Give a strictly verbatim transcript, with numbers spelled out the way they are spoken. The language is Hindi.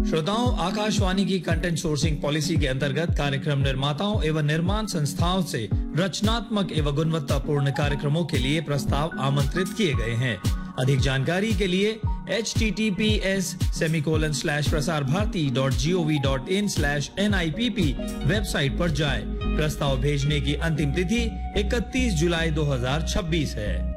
श्रोताओं, आकाशवाणी की कंटेंट सोर्सिंग पॉलिसी के अंतर्गत कार्यक्रम निर्माताओं एवं निर्माण संस्थाओं से रचनात्मक एवं गुणवत्तापूर्ण कार्यक्रमों के लिए प्रस्ताव आमंत्रित किए गए हैं। अधिक जानकारी के लिए H T T P S semicolon slash Prasar Bharati dot G O V dot in slash N I P P website पर जाएं। प्रस्ताव भेजने की अंतिम तिथि इकतीस जुलाई दो हजार छब्बीस है।